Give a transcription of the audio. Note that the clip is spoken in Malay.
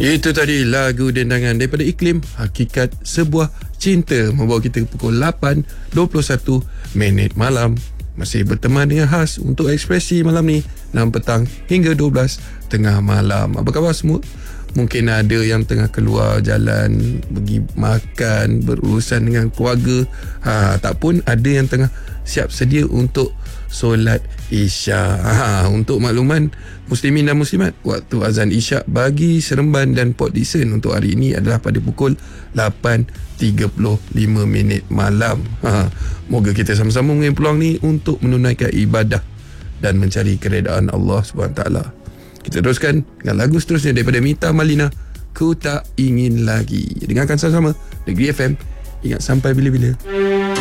Itu tadi lagu dendangan daripada Iklim, Hakikat Sebuah Cinta, membawa kita pukul 8.21 malam. Masih berteman dengan Has untuk ekspresi malam ni 6 petang hingga 12 tengah malam. Apa khabar semua? Mungkin ada yang tengah keluar jalan, pergi makan, berurusan dengan keluarga. Tak pun ada yang tengah siap sedia untuk solat Isyak. Untuk makluman muslimin dan muslimat, waktu azan Isyak bagi Seremban dan Port Dickson untuk hari ini adalah pada pukul 8.35 malam. Moga kita sama-sama mengambil peluang ni untuk menunaikan ibadah dan mencari keredaan Allah SWT. Kita teruskan dengan lagu seterusnya daripada Mita Malina, Ku Tak Ingin Lagi. Dengarkan sama-sama Negeri FM. Ingat sampai bila-bila.